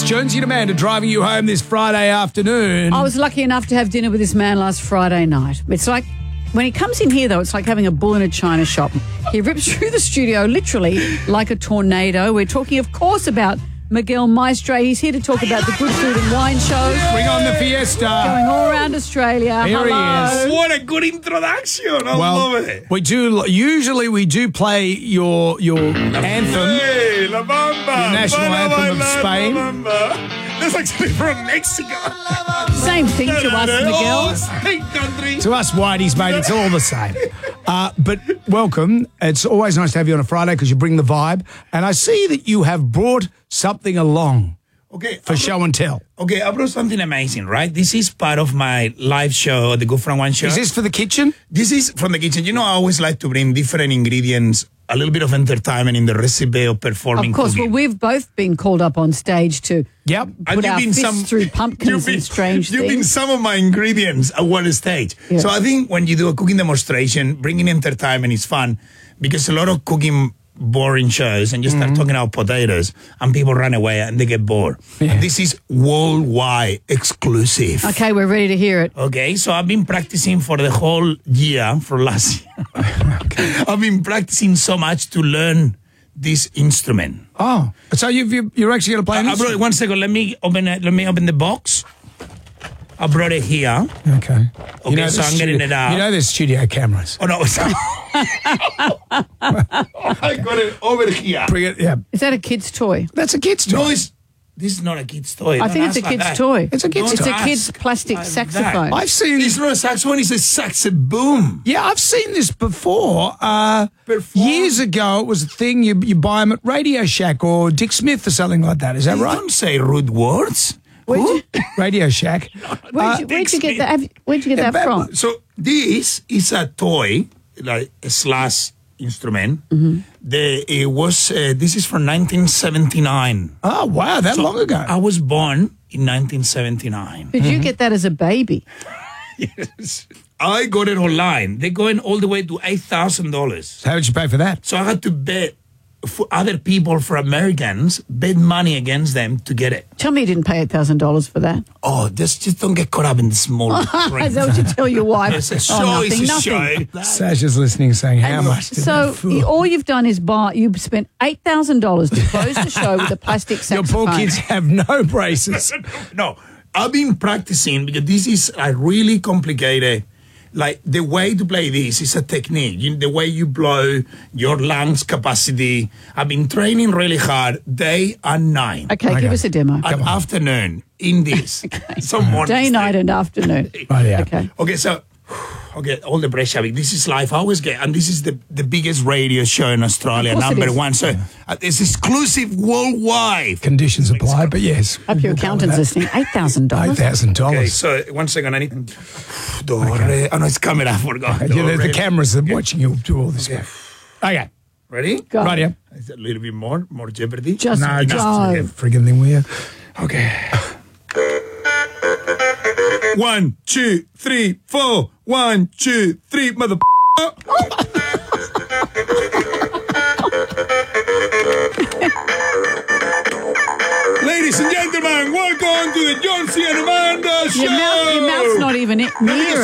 Jonesy and Amanda driving you home this Friday afternoon. I was lucky enough to have dinner with this man last Friday night. It's like, when he comes in here, though, it's like having a bull in a china shop. He rips through the studio literally like a tornado. We're talking, of course, about Miguel Maestre. He's here to talk about the Good Food and Wine shows. Bring on the fiesta. Going all around Australia. Here Hello. he is. What a good introduction. I love it. We do play your anthem. Hey, La Bamba. The national anthem of Spain. La Bamba. That's actually from Mexico. Same thing to us, Miguel. Same country. To us whiteys, mate, it's all the same. But welcome. It's always nice to have you on a Friday because you bring the vibe. And I see that you have brought something along for show and tell. Okay, I brought something amazing, right? This is part of my live show, the Good From One show. Is this for the kitchen? This is from the kitchen. You know, I always like to bring different ingredients, a little bit of entertainment in the recipe of performing Of course, cooking. well, we've both been called up on stage to put our fists through pumpkins and strange You've been things. some of my ingredients at one stage. Yeah. So I think when you do a cooking demonstration, bringing entertainment is fun because a lot of cooking boring shows and you start talking about potatoes and people run away and they get bored. Yeah. And this is worldwide exclusive. Okay, we're ready to hear it. Okay, so I've been practicing for the whole year, for last year. I've been practicing so much to learn this instrument. Oh, so you're actually going to play an I brought it, instrument? one second, let me open the box. I brought it here. Okay. Okay, so I'm getting it out. You know there's studio cameras. Oh, no. I got it over here. Bring it, yeah. Is that a kid's toy? That's a kid's toy. No, this is not a kid's toy. I think it's a kid's toy. It's a kid's It's toy. a kid's plastic saxophone. I've seen It's not a saxophone, it's a saxoboom. Yeah, I've seen this before. Years ago, it was a thing you buy them at Radio Shack or Dick Smith or something like that. Is that right? Don't say rude words. Radio Shack. Where'd you get that? Where'd you get that from? So this is a toy, like a slash instrument. It was. This is from 1979. Oh, wow, that long ago. I was born in 1979. Did you get that as a baby? Yes. I got it online. They're going all the way to $8,000. How did you pay for that? So I had to bet for other people, for Americans, bet money against them to get it. Tell me you didn't pay $8,000 for that. Oh, just don't get caught up in the small print. Is that what you tell your wife? It's a show, it's a nothing. show. Sasha's listening saying, how much did So that fool? all you've done is you've spent $8,000 to close the show with a plastic Your saxophone. poor kids have no braces. No, I've been practicing because this is a really complicated. Like the way to play this is a technique. The way you blow, your lungs capacity. I've been training really hard day and night. Okay, give us a demo. An afternoon in this. Some morning. Day, night, and afternoon. Right, yeah. Okay. Okay, so all the pressure. This is live. I always get, and this is the biggest radio show in Australia, Of course it number is. one. So it's exclusive worldwide. Conditions apply, but yes. Hope your accountant's listening. $8,000. $8,000. Okay, so 1 second, I need. Oh no, it's camera. I forgot. The cameras are watching you do all this stuff. Okay. Ready? Go. Right here. Is it a little bit more jeopardy? Just No, just go. a friggin' thing, will you? Okay. 1, 2, 3, 4. 1, 2, 3, mother. Ladies and gentlemen, welcome to the Jonesy and Amanda show. Your mouth's not even near it.